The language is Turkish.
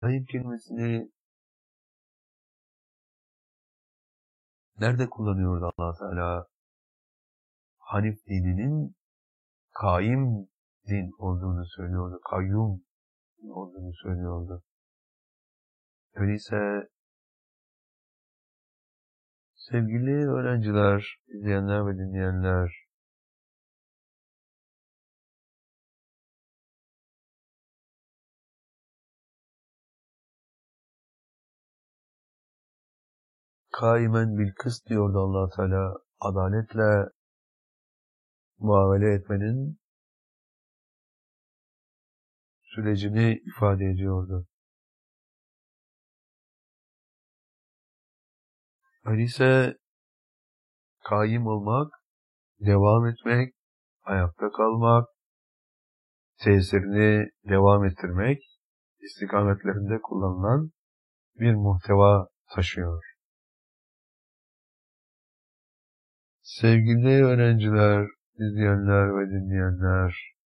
Kaim kelimesini nerede kullanıyordu Allah Teala? Hanif dininin kaim din olduğunu söylüyordu. Kayyum olduğunu söylüyordu. Öyleyse sevgili öğrenciler, izleyenler ve dinleyenler, kaimen bil kıst diyordu Allah Teala, adaletle muamele etmenin sürecini ifade ediyordu. Öyleyse kaim olmak, devam etmek, ayakta kalmak, tesirini devam ettirmek istikametlerinde kullanılan bir muhteva taşıyor. Sevgili öğrenciler, izleyenler ve dinleyenler,